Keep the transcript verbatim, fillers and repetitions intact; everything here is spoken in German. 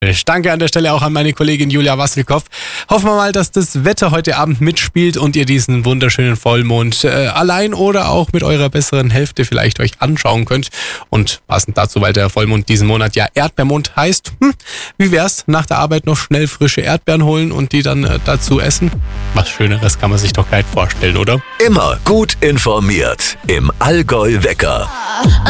Danke an der Stelle auch an meine Kollegin Julia Wasselkopf. Hoffen wir mal, dass das Wetter heute Abend mitspielt und ihr diesen wunderschönen Vollmond äh, allein oder auch mit eurer besseren Hälfte vielleicht euch anschauen könnt. Und passend dazu, weil der Vollmond diesen Monat ja Erdbeermond heißt, hm, wie wär's, nach der Arbeit noch schnell frische Erdbeeren holen und die dann äh, dazu essen? Was Schöneres kann man sich doch gar nicht vorstellen, oder? Immer gut informiert im Allgäu Wecker.